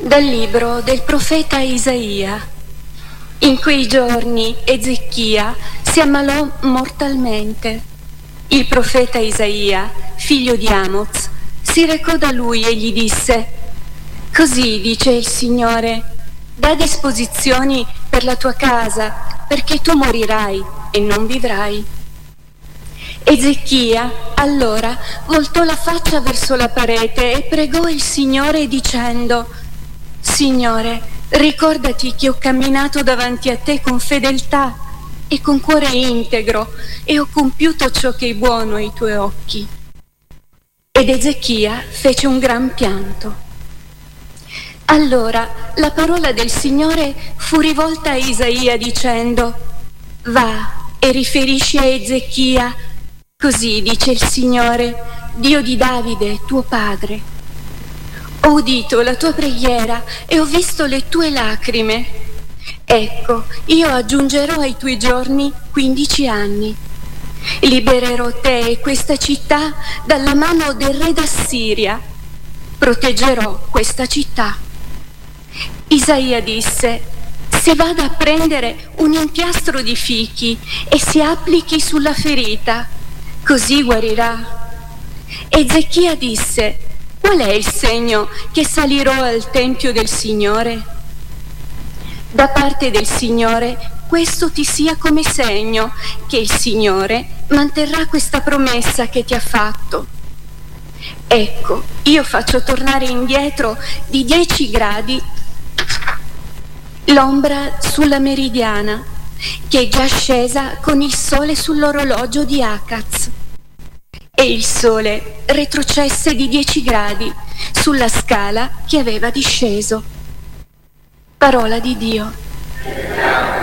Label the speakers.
Speaker 1: Dal libro del profeta Isaia. In quei giorni Ezechia si ammalò mortalmente. Il profeta Isaia, figlio di Amoz, si recò da lui e gli disse: «Così dice il Signore, da disposizioni per la tua casa, perché tu morirai e non vivrai». Ezechia allora voltò la faccia verso la parete e pregò il Signore dicendo: «Signore, ricordati che ho camminato davanti a te con fedeltà e con cuore integro e ho compiuto ciò che è buono ai tuoi occhi». Ed Ezechia fece un gran pianto. Allora la parola del Signore fu rivolta a Isaia dicendo: «Va e riferisci a Ezechia, così dice il Signore, Dio di Davide, tuo padre. Ho udito la tua preghiera e ho visto le tue lacrime. Ecco, io aggiungerò ai tuoi giorni 15 anni. Libererò te e questa città dalla mano del re d'Assiria. Proteggerò questa città». Isaia disse: «Se vada a prendere un impiastro di fichi e si applichi sulla ferita, così guarirà». Ezechia disse: «Qual è il segno che salirò al Tempio del Signore?» «Da parte del Signore questo ti sia come segno, che il Signore manterrà questa promessa che ti ha fatto. Ecco, io faccio tornare indietro di 10 gradi l'ombra sulla meridiana, che è già scesa con il sole sull'orologio di Akaz». E il sole retrocesse di 10 gradi sulla scala che aveva disceso. Parola di Dio.